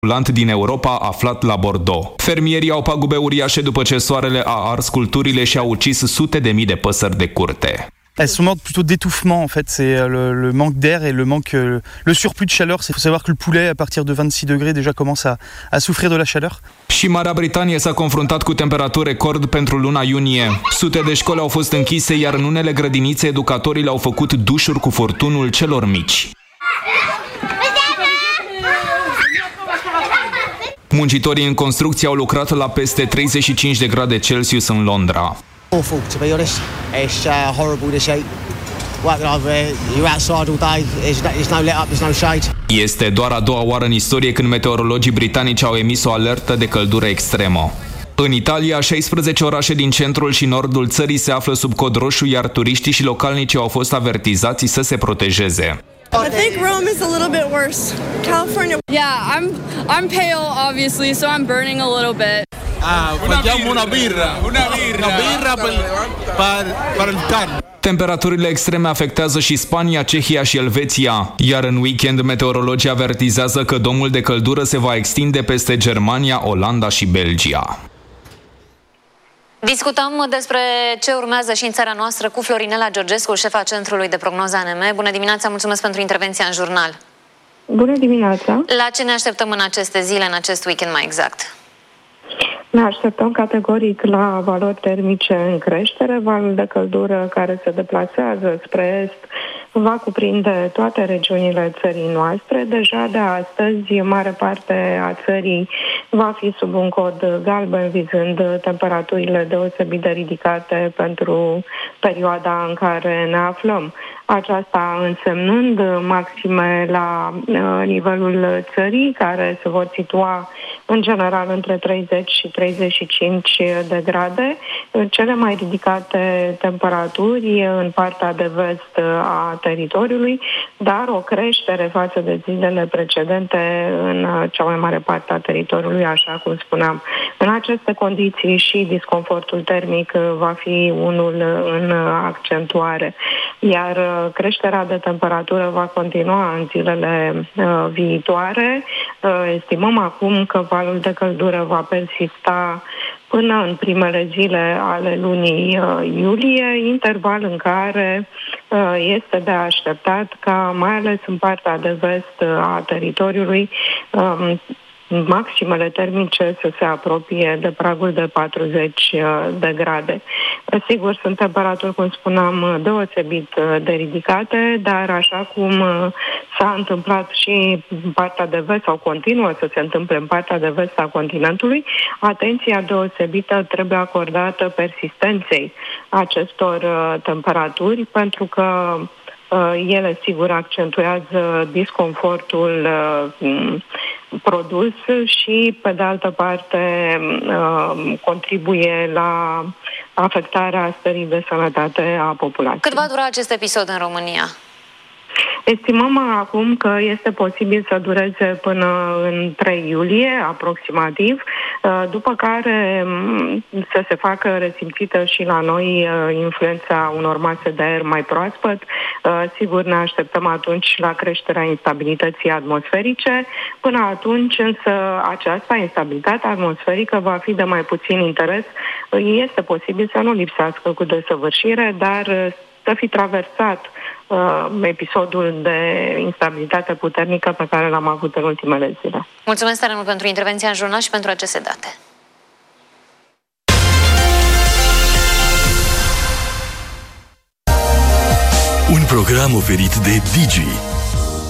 ambulant din Europa aflat la Bordeaux. Fermierii au pagube uriașe după ce soarele a ars culturile și a ucis sute de mii de păsări de curte. Elles sont mortes plutôt d'étouffement en fait, c'est le manque d'air et le surplus de chaleur. Il faut savoir que le poulet à partir de 26 degrés déjà commence à souffrir de la chaleur. Și Marea Britanie s-a confruntat cu temperaturi record pentru luna iunie. Sute de școli au fost închise, iar în unele grădinițe educatorii le-au făcut dușuri cu furtunul celor mici. Muncitorii în construcție au lucrat la peste 35 de grade Celsius în Londra. Awful, to be honest. It's horrible this heat. Working over here, you're outside all day. There's no let up, there's no shade. Este doar a doua oară în istorie când meteorologii britanici au emis o alertă de căldură extremă. În Italia, 16 orașe din centrul și nordul țării se află sub cod roșu, iar turiștii și localnicii au fost avertizați să se protejeze. I think Rome is a little bit worse. California. Yeah, I'm pale obviously, so I'm burning a little bit. Facciamo una birra per il caldo. Temperaturile extreme afectează și Spania, Cehia și Elveția, iar în weekend meteorologii avertizează că domul de căldură se va extinde peste Germania, Olanda și Belgia. Discutăm despre ce urmează și în țara noastră cu Florinela Georgescu, șefa Centrului de Prognoză ANM. Bună dimineața, mulțumesc pentru intervenția în jurnal. Bună dimineața! La ce ne așteptăm în aceste zile, în acest weekend mai exact? Ne așteptăm categoric la valori termice în creștere. Valul de căldură care se deplasează spre est va cuprinde toate regiunile țării noastre. Deja de astăzi, mare parte a țării va fi sub un cod galben, vizând temperaturile deosebit de ridicate pentru perioada în care ne aflăm. Aceasta însemnând maxime la nivelul țării, care se vor situa în general între 30 și 35 de grade. Cele mai ridicate temperaturi în partea de vest a teritoriului, dar o creștere față de zilele precedente în cea mai mare parte a teritoriului, așa cum spuneam. În aceste condiții și disconfortul termic va fi unul în accentuare, iar creșterea de temperatură va continua în zilele viitoare. Estimăm acum că valul de căldură va persista până în primele zile ale lunii iulie, interval în care este de așteptat ca, mai ales în partea de vest a teritoriului, maximele termice să se apropie de pragul de 40 de grade. Sigur, sunt temperaturi, cum spuneam, deosebit de ridicate, dar așa cum s-a întâmplat și în partea de vest, sau continuă să se întâmple în partea de vest a continentului, atenția deosebită trebuie acordată persistenței acestor temperaturi, pentru că ele, sigur, accentuează disconfortul produs și, pe de altă parte, contribuie la afectarea stării de sănătate a populației. Cât va dura acest episod în România? Estimăm acum că este posibil să dureze până în 3 iulie, aproximativ, după care să se facă resimțită și la noi influența unor mase de aer mai proaspăt. Sigur, ne așteptăm atunci la creșterea instabilității atmosferice. Până atunci, însă, această instabilitate atmosferică va fi de mai puțin interes. Este posibil să nu lipsească cu desăvârșire, dar să fi traversat episodul de instabilitate puternică pe care l-am avut în ultimele zile. Mulțumesc tare mult pentru intervenția în jurnal și pentru aceste date. Un program oferit de Digi,